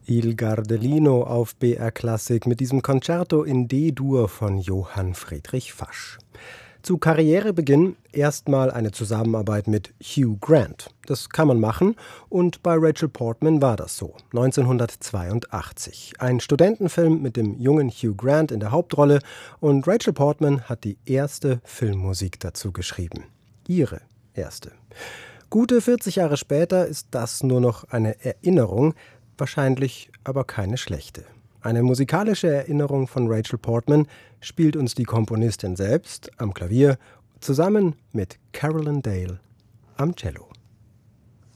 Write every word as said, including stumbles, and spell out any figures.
Il Gardelino auf B R Klassik mit diesem Concerto in D-Dur von Johann Friedrich Fasch. Zu Karrierebeginn erstmal eine Zusammenarbeit mit Hugh Grant. Das kann man machen und bei Rachel Portman war das so. neunzehnhundertzweiundachtzig. Ein Studentenfilm mit dem jungen Hugh Grant in der Hauptrolle und Rachel Portman hat die erste Filmmusik dazu geschrieben. Ihre erste. Gute vierzig Jahre später ist das nur noch eine Erinnerung, wahrscheinlich aber keine schlechte. Eine musikalische Erinnerung von Rachel Portman spielt uns die Komponistin selbst am Klavier zusammen mit Carolyn Dale am Cello.